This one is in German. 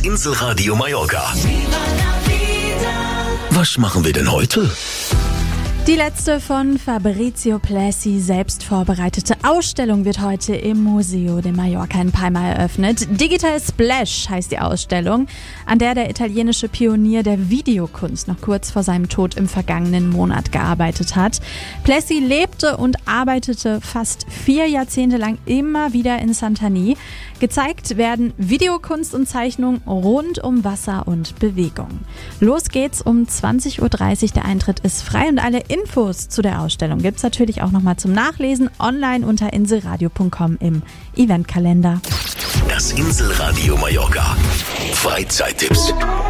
Inselradio Mallorca. Was machen wir denn heute? Die letzte von Fabrizio Plessi selbst vorbereitete Ausstellung wird heute im Museo de Mallorca in Palma eröffnet. Digital Splash heißt die Ausstellung, an der der italienische Pionier der Videokunst noch kurz vor seinem Tod im vergangenen Monat gearbeitet hat. Plessi lebte und arbeitete fast 4 Jahrzehnte lang immer wieder in Sant'Anì. Gezeigt werden Videokunst und Zeichnung rund um Wasser und Bewegung. Los geht's um 20.30 Uhr. Der Eintritt ist frei und alle Infos zu der Ausstellung gibt's natürlich auch nochmal zum Nachlesen online unter inselradio.com im Eventkalender. Das Inselradio Mallorca. Freizeittipps.